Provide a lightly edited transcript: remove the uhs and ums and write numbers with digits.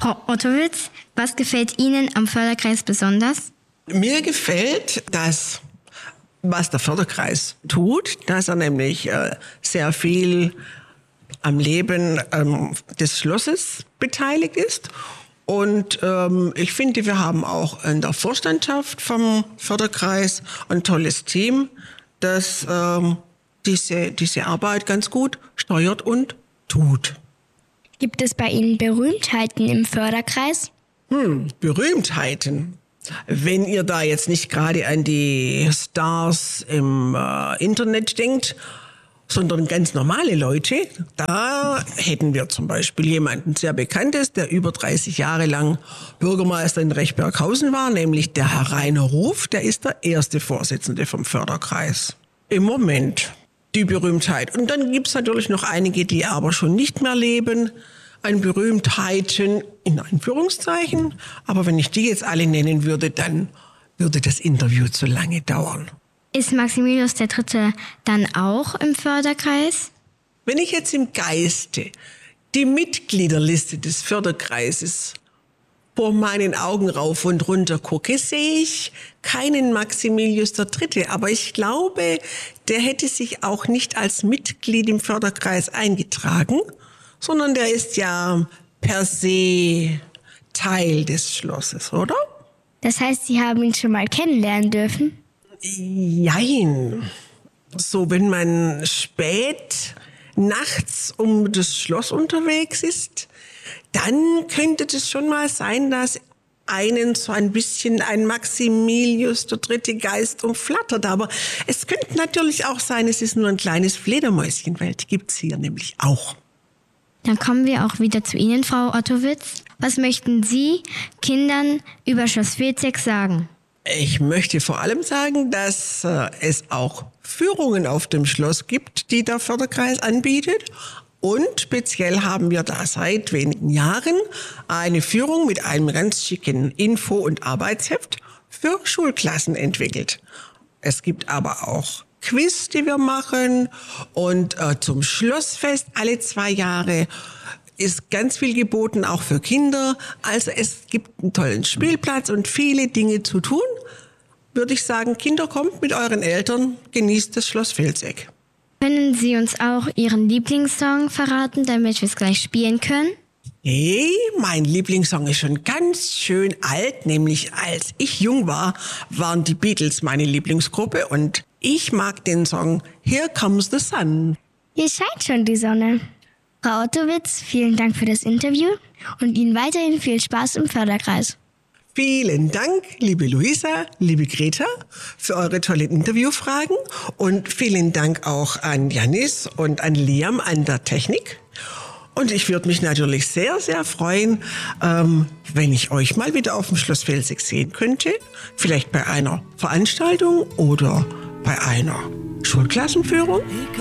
Frau Ottowitz, was gefällt Ihnen am Förderkreis besonders? Mir gefällt das, was der Förderkreis tut, dass er nämlich sehr viel am Leben des Schlosses beteiligt ist. Und ich finde, wir haben auch in der Vorstandschaft vom Förderkreis ein tolles Team, das diese Arbeit ganz gut steuert und tut. Gibt es bei Ihnen Berühmtheiten im Förderkreis? Berühmtheiten. Wenn ihr da jetzt nicht gerade an die Stars im Internet denkt, sondern ganz normale Leute, da hätten wir zum Beispiel jemanden sehr Bekanntes, der über 30 Jahre lang Bürgermeister in Rechberghausen war, nämlich der Herr Rainer Ruf, der ist der erste Vorsitzende vom Förderkreis. Im Moment die Berühmtheit. Und dann gibt's natürlich noch einige, die aber schon nicht mehr leben, an Berühmtheiten in Anführungszeichen. Aber wenn ich die jetzt alle nennen würde, dann würde das Interview zu lange dauern. Ist Maximilius III. Dann auch im Förderkreis? Wenn ich jetzt im Geiste die Mitgliederliste des Förderkreises vor meinen Augen rauf und runter gucke, sehe ich keinen Maximilius III. Aber ich glaube, der hätte sich auch nicht als Mitglied im Förderkreis eingetragen, sondern der ist ja per se Teil des Schlosses, oder? Das heißt, Sie haben ihn schon mal kennenlernen dürfen? Jein. So, wenn man spät nachts um das Schloss unterwegs ist, dann könnte es schon mal sein, dass einen so ein bisschen ein Maximilius III. Geist umflattert. Aber es könnte natürlich auch sein, es ist nur ein kleines Fledermäuschen, weil die gibt's hier nämlich auch. Dann kommen wir auch wieder zu Ihnen, Frau Ottowitz. Was möchten Sie Kindern über Schloss Vilseck sagen? Ich möchte vor allem sagen, dass es auch Führungen auf dem Schloss gibt, die der Förderkreis anbietet. Und speziell haben wir da seit wenigen Jahren eine Führung mit einem ganz schicken Info- und Arbeitsheft für Schulklassen entwickelt. Es gibt aber auch Quiz, die wir machen. Und zum Schlossfest alle 2 Jahre ist ganz viel geboten, auch für Kinder. Also es gibt einen tollen Spielplatz und viele Dinge zu tun. Würde ich sagen, Kinder, kommt mit euren Eltern, genießt das Schloss Vilseck. Können Sie uns auch Ihren Lieblingssong verraten, damit wir es gleich spielen können? Hey, mein Lieblingssong ist schon ganz schön alt, nämlich als ich jung war, waren die Beatles meine Lieblingsgruppe und ich mag den Song Here Comes the Sun. Hier scheint schon die Sonne. Frau Ottowitz, vielen Dank für das Interview und Ihnen weiterhin viel Spaß im Förderkreis. Vielen Dank, liebe Luisa, liebe Greta, für eure tollen Interviewfragen und vielen Dank auch an Janis und an Liam an der Technik. Und ich würde mich natürlich sehr, sehr freuen, wenn ich euch mal wieder auf dem Schloss Vilseck sehen könnte. Vielleicht bei einer Veranstaltung oder bei einer Schulklassenführung.